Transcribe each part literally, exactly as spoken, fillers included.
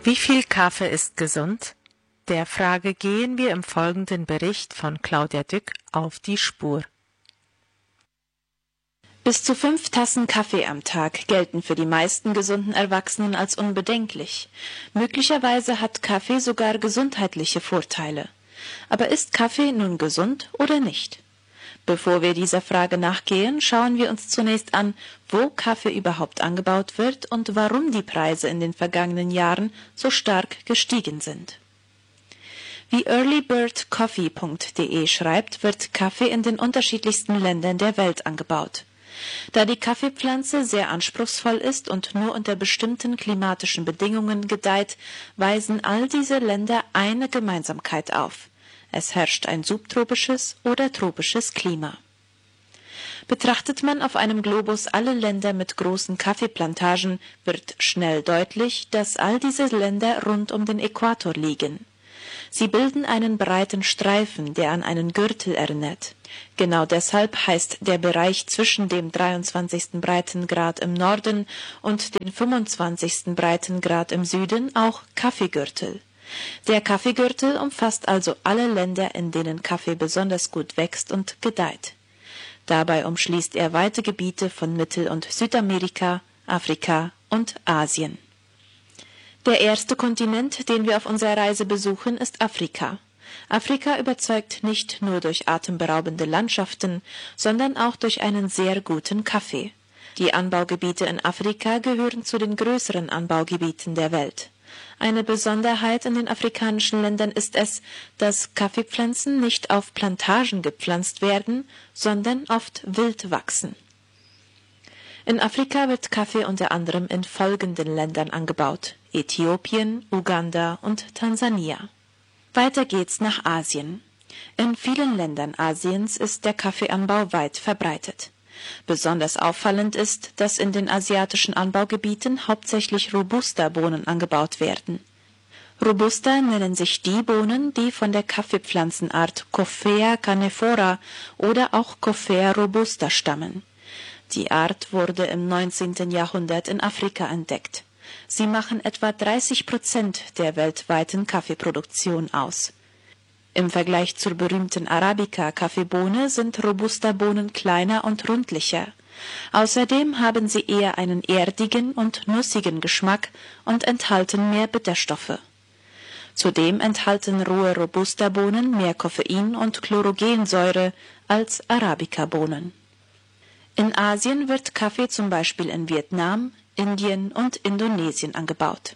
Wie viel Kaffee ist gesund? Der Frage gehen wir im folgenden Bericht von Claudia Dück auf die Spur. Bis zu fünf Tassen Kaffee am Tag gelten für die meisten gesunden Erwachsenen als unbedenklich. Möglicherweise hat Kaffee sogar gesundheitliche Vorteile. Aber ist Kaffee nun gesund oder nicht? Bevor wir dieser Frage nachgehen, schauen wir uns zunächst an, wo Kaffee überhaupt angebaut wird und warum die Preise in den vergangenen Jahren so stark gestiegen sind. Wie early bird coffee punkt de schreibt, wird Kaffee in den unterschiedlichsten Ländern der Welt angebaut. Da die Kaffeepflanze sehr anspruchsvoll ist und nur unter bestimmten klimatischen Bedingungen gedeiht, weisen all diese Länder eine Gemeinsamkeit auf: Es herrscht ein subtropisches oder tropisches Klima. Betrachtet man auf einem Globus alle Länder mit großen Kaffeeplantagen, wird schnell deutlich, dass all diese Länder rund um den Äquator liegen. Sie bilden einen breiten Streifen, der an einen Gürtel erinnert. Genau deshalb heißt der Bereich zwischen dem dreiundzwanzigsten Breitengrad im Norden und dem fünfundzwanzigsten Breitengrad im Süden auch Kaffeegürtel. Der Kaffeegürtel umfasst also alle Länder, in denen Kaffee besonders gut wächst und gedeiht. Dabei umschließt er weite Gebiete von Mittel- und Südamerika, Afrika und Asien. Der erste Kontinent, den wir auf unserer Reise besuchen, ist Afrika. Afrika überzeugt nicht nur durch atemberaubende Landschaften, sondern auch durch einen sehr guten Kaffee. Die Anbaugebiete in Afrika gehören zu den größeren Anbaugebieten der Welt. Eine Besonderheit in den afrikanischen Ländern ist es, dass Kaffeepflanzen nicht auf Plantagen gepflanzt werden, sondern oft wild wachsen. In Afrika wird Kaffee unter anderem in folgenden Ländern angebaut: Äthiopien, Uganda und Tansania. Weiter geht's nach Asien. In vielen Ländern Asiens ist der Kaffeeanbau weit verbreitet. Besonders auffallend ist, dass in den asiatischen Anbaugebieten hauptsächlich Robusta-Bohnen angebaut werden. Robusta nennen sich die Bohnen, die von der Kaffeepflanzenart Coffea canephora oder auch Coffea robusta stammen. Die Art wurde im neunzehnten Jahrhundert in Afrika entdeckt. Sie machen etwa dreißig Prozent der weltweiten Kaffeeproduktion aus. Im Vergleich zur berühmten Arabica-Kaffeebohne sind Robusta-Bohnen kleiner und rundlicher. Außerdem haben sie eher einen erdigen und nussigen Geschmack und enthalten mehr Bitterstoffe. Zudem enthalten rohe Robusta-Bohnen mehr Koffein und Chlorogensäure als Arabica-Bohnen. In Asien wird Kaffee zum Beispiel in Vietnam, Indien und Indonesien angebaut.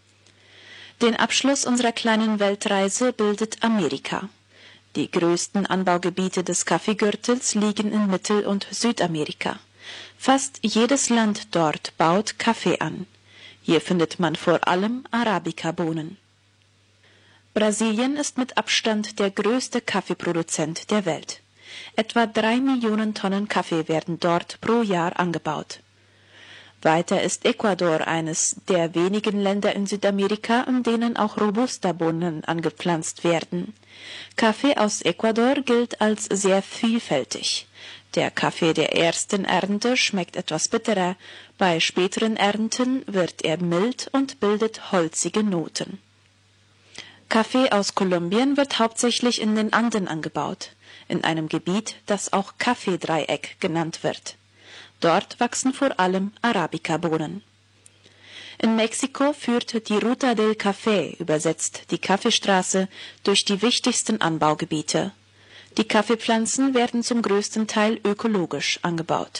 Den Abschluss unserer kleinen Weltreise bildet Amerika. Die größten Anbaugebiete des Kaffeegürtels liegen in Mittel- und Südamerika. Fast jedes Land dort baut Kaffee an. Hier findet man vor allem Arabica-Bohnen. Brasilien ist mit Abstand der größte Kaffeeproduzent der Welt. Etwa drei Millionen Tonnen Kaffee werden dort pro Jahr angebaut. Weiter ist Ecuador eines der wenigen Länder in Südamerika, in denen auch Robusta-Bohnen angepflanzt werden. Kaffee aus Ecuador gilt als sehr vielfältig. Der Kaffee der ersten Ernte schmeckt etwas bitterer, bei späteren Ernten wird er mild und bildet holzige Noten. Kaffee aus Kolumbien wird hauptsächlich in den Anden angebaut, in einem Gebiet, das auch Kaffeedreieck genannt wird. Dort wachsen vor allem Arabica-Bohnen. In Mexiko führt die Ruta del Café, übersetzt die Kaffeestraße, durch die wichtigsten Anbaugebiete. Die Kaffeepflanzen werden zum größten Teil ökologisch angebaut.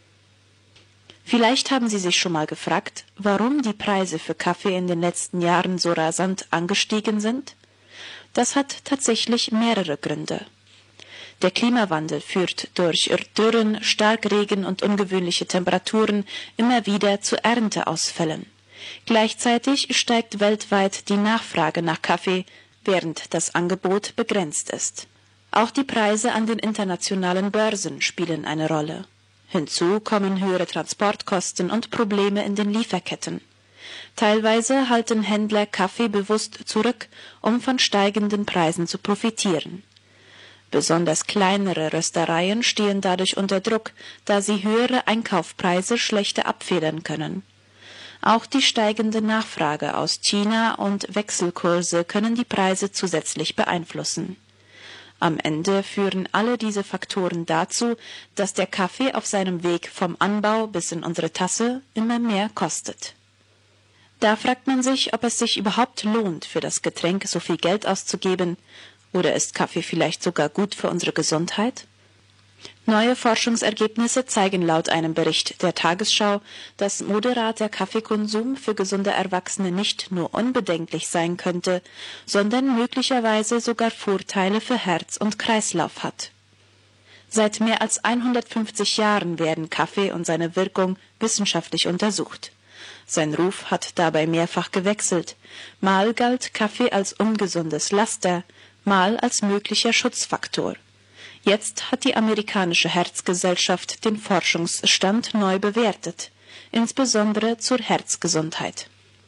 Vielleicht haben Sie sich schon mal gefragt, warum die Preise für Kaffee in den letzten Jahren so rasant angestiegen sind? Das hat tatsächlich mehrere Gründe. Der Klimawandel führt durch Dürren, Starkregen und ungewöhnliche Temperaturen immer wieder zu Ernteausfällen. Gleichzeitig steigt weltweit die Nachfrage nach Kaffee, während das Angebot begrenzt ist. Auch die Preise an den internationalen Börsen spielen eine Rolle. Hinzu kommen höhere Transportkosten und Probleme in den Lieferketten. Teilweise halten Händler Kaffee bewusst zurück, um von steigenden Preisen zu profitieren. Besonders kleinere Röstereien stehen dadurch unter Druck, da sie höhere Einkaufspreise schlechter abfedern können. Auch die steigende Nachfrage aus China und Wechselkurse können die Preise zusätzlich beeinflussen. Am Ende führen alle diese Faktoren dazu, dass der Kaffee auf seinem Weg vom Anbau bis in unsere Tasse immer mehr kostet. Da fragt man sich, ob es sich überhaupt lohnt, für das Getränk so viel Geld auszugeben, oder ist Kaffee vielleicht sogar gut für unsere Gesundheit? Neue Forschungsergebnisse zeigen laut einem Bericht der Tagesschau, dass moderater Kaffeekonsum für gesunde Erwachsene nicht nur unbedenklich sein könnte, sondern möglicherweise sogar Vorteile für Herz und Kreislauf hat. Seit mehr als hundertfünfzig Jahren werden Kaffee und seine Wirkung wissenschaftlich untersucht. Sein Ruf hat dabei mehrfach gewechselt. Mal galt Kaffee als ungesundes Laster, mal als möglicher Schutzfaktor. Jetzt hat die amerikanische Herzgesellschaft den Forschungsstand neu bewertet, insbesondere zur Herzgesundheit.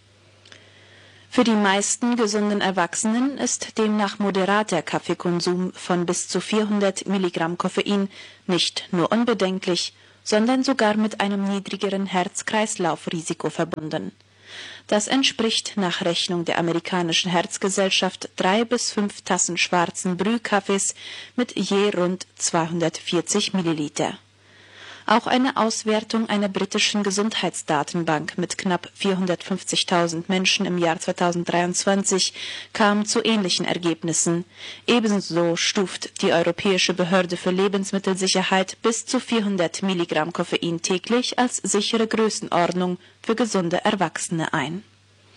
Für die meisten gesunden Erwachsenen ist demnach moderater Kaffeekonsum von bis zu vierhundert Milligramm Koffein nicht nur unbedenklich, sondern sogar mit einem niedrigeren Herz-Kreislauf-Risiko verbunden. Das entspricht nach Rechnung der amerikanischen Herzgesellschaft drei bis fünf Tassen schwarzen Brühkaffees mit je rund zweihundertvierzig Milliliter. Auch eine Auswertung einer britischen Gesundheitsdatenbank mit knapp vierhundertfünfzigtausend Menschen im Jahr zweitausenddreiundzwanzig kam zu ähnlichen Ergebnissen. Ebenso stuft die Europäische Behörde für Lebensmittelsicherheit bis zu vierhundert Milligramm Koffein täglich als sichere Größenordnung für gesunde Erwachsene ein.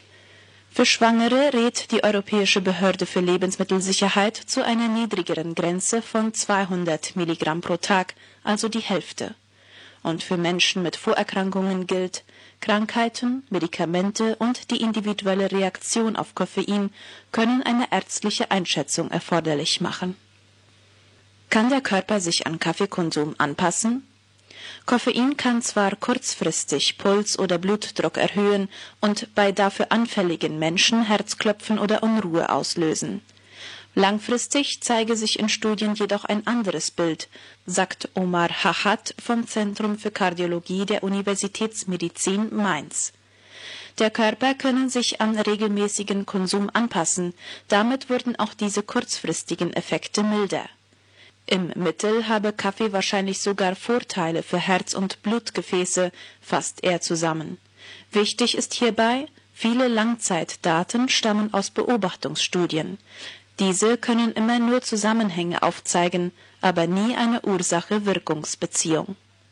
Für Schwangere rät die Europäische Behörde für Lebensmittelsicherheit zu einer niedrigeren Grenze von zweihundert Milligramm pro Tag, also die Hälfte. Und für Menschen mit Vorerkrankungen gilt, Krankheiten, Medikamente und die individuelle Reaktion auf Koffein können eine ärztliche Einschätzung erforderlich machen. Kann der Körper sich an Kaffeekonsum anpassen? Koffein kann zwar kurzfristig Puls oder Blutdruck erhöhen und bei dafür anfälligen Menschen Herzklopfen oder Unruhe auslösen. Langfristig zeige sich in Studien jedoch ein anderes Bild, sagt Omar Hachat vom Zentrum für Kardiologie der Universitätsmedizin Mainz. Der Körper könne sich an regelmäßigen Konsum anpassen, damit würden auch diese kurzfristigen Effekte milder. Im Mittel habe Kaffee wahrscheinlich sogar Vorteile für Herz- und Blutgefäße, fasst er zusammen. Wichtig ist hierbei, viele Langzeitdaten stammen aus Beobachtungsstudien. Diese können immer nur Zusammenhänge aufzeigen, aber nie eine Ursache-Wirkungsbeziehung.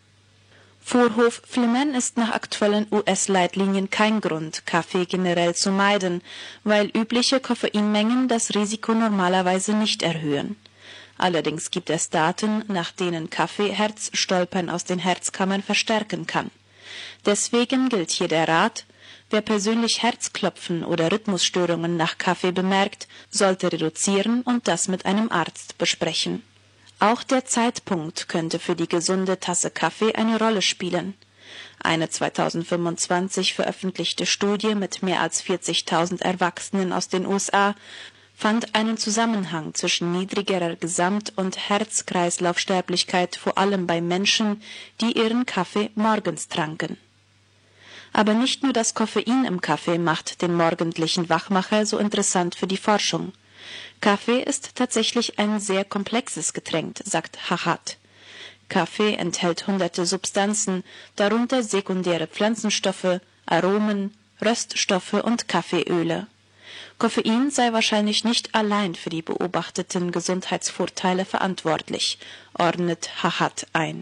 Vorhofflimmern ist nach aktuellen U S-Leitlinien kein Grund, Kaffee generell zu meiden, weil übliche Koffeinmengen das Risiko normalerweise nicht erhöhen. Allerdings gibt es Daten, nach denen Kaffee Herzstolpern aus den Herzkammern verstärken kann. Deswegen gilt hier der Rat: Wer persönlich Herzklopfen oder Rhythmusstörungen nach Kaffee bemerkt, sollte reduzieren und das mit einem Arzt besprechen. Auch der Zeitpunkt könnte für die gesunde Tasse Kaffee eine Rolle spielen. Eine zweitausendfünfundzwanzig veröffentlichte Studie mit mehr als vierzigtausend Erwachsenen aus den U S A fand einen Zusammenhang zwischen niedrigerer Gesamt- und Herz-Kreislauf-Sterblichkeit vor allem bei Menschen, die ihren Kaffee morgens tranken. Aber nicht nur das Koffein im Kaffee macht den morgendlichen Wachmacher so interessant für die Forschung. Kaffee ist tatsächlich ein sehr komplexes Getränk, sagt Hachat. Kaffee enthält hunderte Substanzen, darunter sekundäre Pflanzenstoffe, Aromen, Röststoffe und Kaffeeöle. Koffein sei wahrscheinlich nicht allein für die beobachteten Gesundheitsvorteile verantwortlich, ordnet Hachat ein.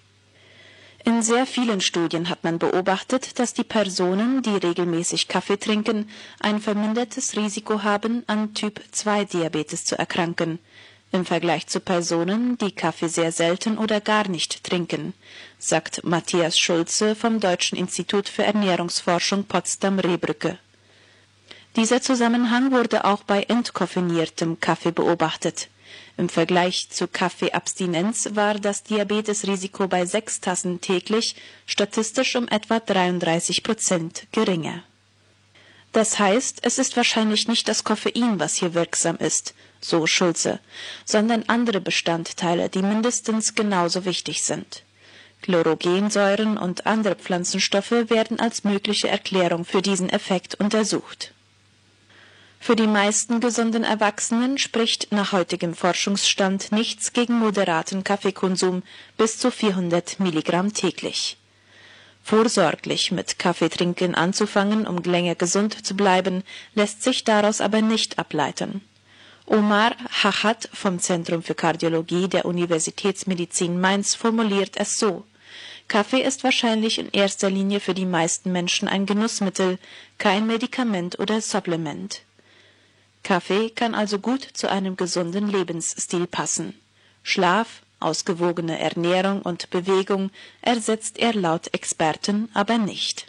In sehr vielen Studien hat man beobachtet, dass die Personen, die regelmäßig Kaffee trinken, ein vermindertes Risiko haben, an Typ zwei Diabetes zu erkranken, im Vergleich zu Personen, die Kaffee sehr selten oder gar nicht trinken, sagt Matthias Schulze vom Deutschen Institut für Ernährungsforschung Potsdam-Rehbrücke. Dieser Zusammenhang wurde auch bei entkoffiniertem Kaffee beobachtet. Im Vergleich zu Kaffeeabstinenz war das Diabetesrisiko bei sechs Tassen täglich statistisch um etwa dreiunddreißig Prozent geringer. Das heißt, es ist wahrscheinlich nicht das Koffein, was hier wirksam ist, so Schulze, sondern andere Bestandteile, die mindestens genauso wichtig sind. Chlorogensäuren und andere Pflanzenstoffe werden als mögliche Erklärung für diesen Effekt untersucht. Für die meisten gesunden Erwachsenen spricht nach heutigem Forschungsstand nichts gegen moderaten Kaffeekonsum bis zu vierhundert Milligramm täglich. Vorsorglich mit Kaffeetrinken anzufangen, um länger gesund zu bleiben, lässt sich daraus aber nicht ableiten. Omar Hachat vom Zentrum für Kardiologie der Universitätsmedizin Mainz formuliert es so: Kaffee ist wahrscheinlich in erster Linie für die meisten Menschen ein Genussmittel, kein Medikament oder Supplement. Kaffee kann also gut zu einem gesunden Lebensstil passen. Schlaf, ausgewogene Ernährung und Bewegung ersetzt er laut Experten aber nicht.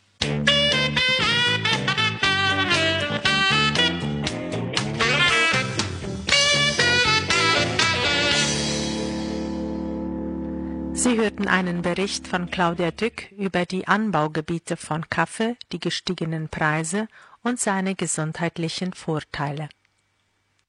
Sie hörten einen Bericht von Claudia Dück über die Anbaugebiete von Kaffee, die gestiegenen Preise und seine gesundheitlichen Vorteile.